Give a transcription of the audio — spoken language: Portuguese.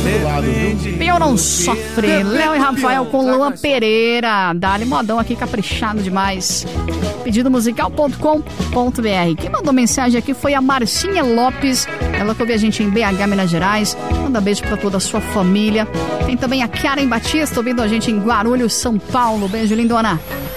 outro lado, viu? Pio não sofre. Léo e Rafael com Luan Pereira. Dá-lhe modão aqui, caprichado demais. Pedidomusical.com.br. Quem mandou mensagem aqui foi a Marcinha Lopes. Ela que ouve a gente em BH, Minas Gerais. Manda beijo pra toda a sua família. Tem também a Karen Batista ouvindo a gente em Guarulhos, São Paulo. Beijo, lindona.